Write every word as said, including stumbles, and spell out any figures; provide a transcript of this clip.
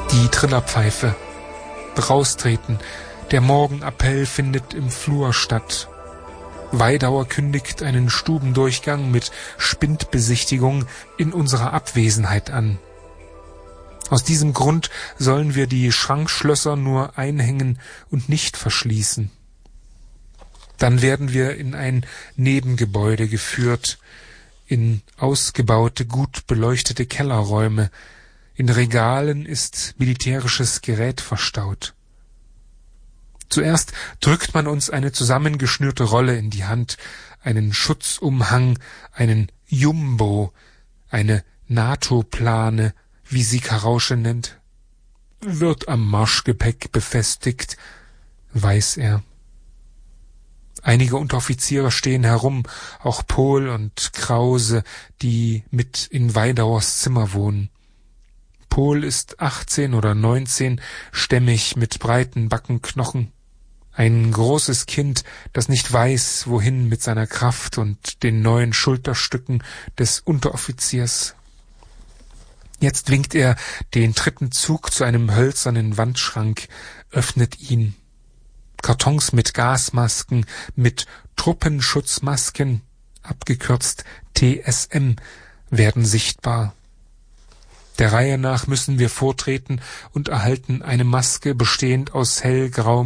Die Trillerpfeife. Raustreten. Der Morgenappell findet im Flur statt. Weidauer kündigt einen Stubendurchgang mit Spindbesichtigung in unserer Abwesenheit an. Aus diesem Grund sollen wir die Schrankschlösser nur einhängen und nicht verschließen. Dann werden wir in ein Nebengebäude geführt, in ausgebaute, gut beleuchtete Kellerräume. In Regalen ist militärisches Gerät verstaut. Zuerst drückt man uns eine zusammengeschnürte Rolle in die Hand, einen Schutzumhang, einen Jumbo, eine NATO-Plane, wie sie Karausche nennt. Wird am Marschgepäck befestigt, weiß er. Einige Unteroffiziere stehen herum, auch Pohl und Krause, die mit in Weidauers Zimmer wohnen. Pohl ist achtzehn oder neunzehn, stämmig mit breiten Backenknochen. Ein großes Kind, das nicht weiß, wohin mit seiner Kraft und den neuen Schulterstücken des Unteroffiziers. Jetzt winkt er den dritten Zug zu einem hölzernen Wandschrank, öffnet ihn. Kartons mit Gasmasken, mit Truppenschutzmasken, abgekürzt T S M, werden sichtbar. Der Reihe nach müssen wir vortreten und erhalten eine Maske bestehend aus hellgrauem